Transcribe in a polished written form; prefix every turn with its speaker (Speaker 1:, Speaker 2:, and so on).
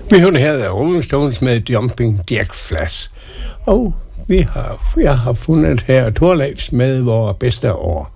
Speaker 1: Vi hørte her af Rolling Stones med Jumping Jack Flash. Og jeg har fundet her Thorleifs med vores bedste år.